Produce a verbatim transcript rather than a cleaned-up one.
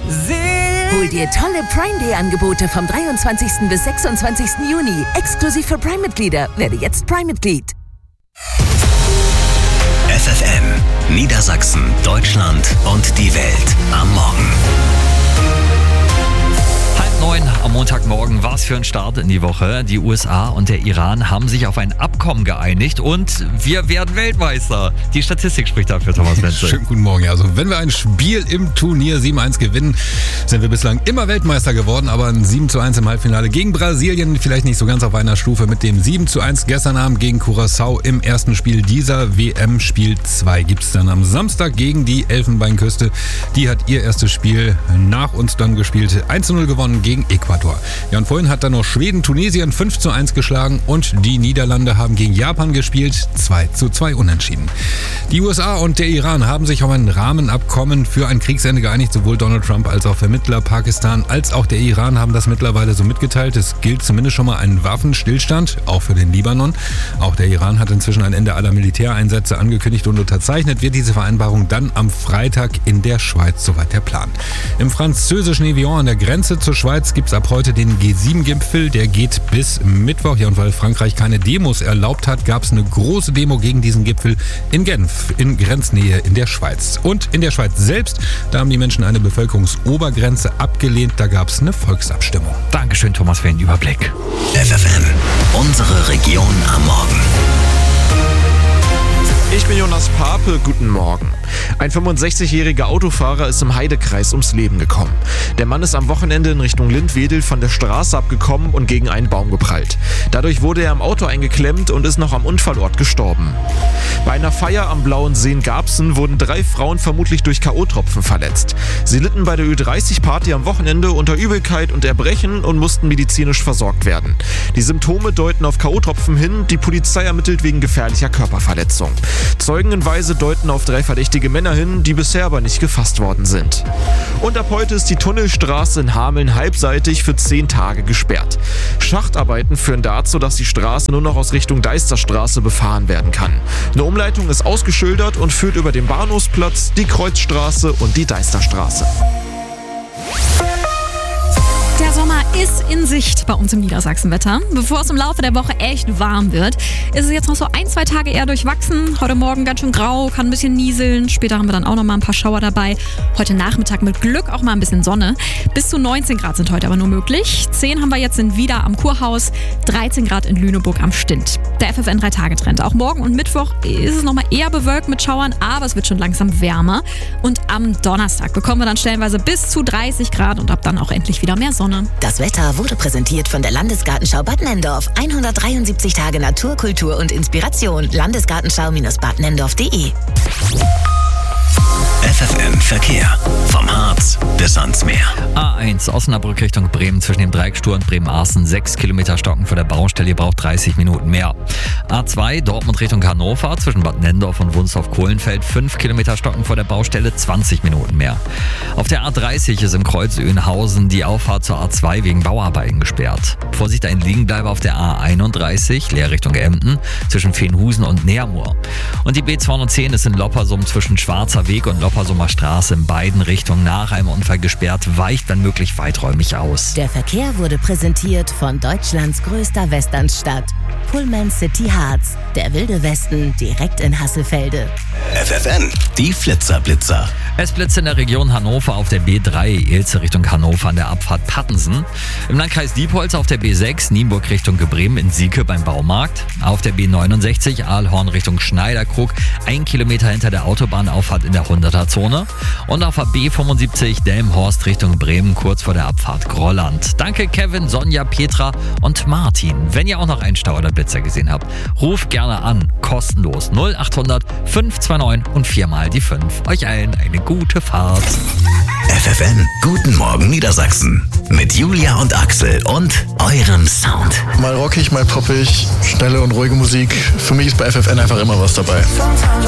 Hol dir tolle Prime Day Angebote vom dreiundzwanzigsten bis sechsundzwanzigsten Juni. Exklusiv für Prime-Mitglieder. Werde jetzt Prime-Mitglied. F F M, Niedersachsen, Deutschland und die Welt am Morgen. Halb neun am Montagmorgen. Was für ein Start in die Woche. Die U S A und der Iran haben sich auf ein Abkommen geeinigt und wir werden Weltmeister. Die Statistik spricht dafür, Thomas Wenzel. Schönen guten Morgen. Also wenn wir ein Spiel im Turnier sieben eins gewinnen, sind wir bislang immer Weltmeister geworden, aber ein sieben zu eins im Halbfinale gegen Brasilien vielleicht nicht so ganz auf einer Stufe mit dem sieben zu eins gestern Abend gegen Curaçao im ersten Spiel dieser W M. Spiel zwei gibt es dann am Samstag gegen die Elfenbeinküste. Die hat ihr erstes Spiel nach uns dann gespielt. eins zu null gewonnen gegen Ecuador. Ja, und vorhin hat dann noch Schweden Tunesien fünf zu eins geschlagen und die Niederlande haben gegen Japan gespielt, zwei zu zwei unentschieden. Die U S A und der Iran haben sich auf ein Rahmenabkommen für ein Kriegsende geeinigt. Sowohl Donald Trump als auch Vermittler Pakistan als auch der Iran haben das mittlerweile so mitgeteilt. Es gilt zumindest schon mal ein Waffenstillstand, auch für den Libanon. Auch der Iran hat inzwischen ein Ende aller Militäreinsätze angekündigt und unterzeichnet wird diese Vereinbarung dann am Freitag in der Schweiz, soweit der Plan. Im französischen Evian an der Grenze zur Schweiz gibt es ab heute den G sieben Gipfel, der geht bis Mittwoch. Ja, und weil Frankreich keine Demos erlaubt hat, gab es eine große Demo gegen diesen Gipfel in Genf, in Grenznähe in der Schweiz. Und in der Schweiz selbst, da haben die Menschen eine Bevölkerungsobergrenze abgelehnt, da gab es eine Volksabstimmung. Dankeschön, Thomas, für den Überblick. F F M, unsere Region am Morgen. Ich bin Jonas Pape, guten Morgen. Ein fünfundsechzigjähriger Autofahrer ist im Heidekreis ums Leben gekommen. Der Mann ist am Wochenende in Richtung Lindwedel von der Straße abgekommen und gegen einen Baum geprallt. Dadurch wurde er im Auto eingeklemmt und ist noch am Unfallort gestorben. Bei einer Feier am Blauen See in Garbsen wurden drei Frauen vermutlich durch K O-Tropfen verletzt. Sie litten bei der Ü dreißig Party am Wochenende unter Übelkeit und Erbrechen und mussten medizinisch versorgt werden. Die Symptome deuten auf K O-Tropfen hin, die Polizei ermittelt wegen gefährlicher Körperverletzung. Zeugenhinweise deuten auf drei verdächtige Männer hin, die bisher aber nicht gefasst worden sind. Und ab heute ist die Tunnelstraße in Hameln halbseitig für zehn Tage gesperrt. Schachtarbeiten führen dazu, dass die Straße nur noch aus Richtung Deisterstraße befahren werden kann. Eine Umleitung ist ausgeschildert und führt über den Bahnhofsplatz, die Kreuzstraße und die Deisterstraße. Der Sommer ist in Sicht bei uns im Niedersachsenwetter. Bevor es im Laufe der Woche echt warm wird, ist es jetzt noch so ein, zwei Tage eher durchwachsen. Heute Morgen ganz schön grau, kann ein bisschen nieseln. Später haben wir dann auch noch mal ein paar Schauer dabei. Heute Nachmittag mit Glück auch mal ein bisschen Sonne. Bis zu neunzehn Grad sind heute aber nur möglich. zehn haben wir jetzt in Wieder am Kurhaus, dreizehn Grad in Lüneburg am Stint. Der F F N drei Tage Trend. Auch morgen und Mittwoch ist es noch mal eher bewölkt mit Schauern, aber es wird schon langsam wärmer. Und am Donnerstag bekommen wir dann stellenweise bis zu dreißig Grad und ab dann auch endlich wieder mehr Sonne. Das Wetter wurde präsentiert von der Landesgartenschau Bad Nenndorf. hundertdreiundsiebzig Tage Natur, Kultur und Inspiration. Landesgartenschau Bad Nenndorf punkt de. F F M Verkehr. Vom Harz bis ans Meer. A eins Osnabrück Richtung Bremen zwischen dem Dreieckstor und Bremen-Arsen. sechs Kilometer Stocken vor der Baustelle. Ihr braucht dreißig Minuten mehr. A zwei Dortmund Richtung Hannover zwischen Bad Nenndorf und Wunstorf-Kohlenfeld. fünf Kilometer Stocken vor der Baustelle. zwanzig Minuten mehr. Auf der A dreißig ist im Kreuz Öhnhausen die Auffahrt zur A zwei wegen Bauarbeiten gesperrt. Vorsicht, ein Liegenbleiber auf der A einunddreißig, leer Richtung Emden, zwischen Veenhusen und Neermoor. Und die B zweihundertzehn ist in Loppersum zwischen Schwarzer Weg und Loppersumer Straße in beiden Richtungen nach einem Unfall gesperrt, weicht wenn möglich weiträumig aus. Der Verkehr wurde präsentiert von Deutschlands größter Westernstadt. Pullman City Harz, der wilde Westen direkt in Hasselfelde. F F N, die Flitzerblitzer. Es blitzt in der Region Hannover auf der B drei, Ilze Richtung Hannover an der Abfahrt Pattensen. Im Landkreis Diepholz auf der B sechs, Nienburg Richtung Gebremen in Sieke beim Baumarkt. Auf der B neunundsechzig, Aalhorn Richtung Schneiderkrug, ein Kilometer hinter der Autobahnauffahrt in der hunderter-Zone. Und auf der B fünfundsiebzig, Delmenhorst Richtung Bremen, kurz vor der Abfahrt Grolland. Danke Kevin, Sonja, Petra und Martin. Wenn ihr auch noch einen Stau oder Blitzer gesehen habt, ruft gerne an, kostenlos null achthundert fünf zwei neun und viermal die fünf. Euch allen eine gute Fahrt. F F N, guten Morgen Niedersachsen. Mit Julia und Axel und eurem Sound. Mal rockig, mal poppig, schnelle und ruhige Musik. Für mich ist bei F F N einfach immer was dabei.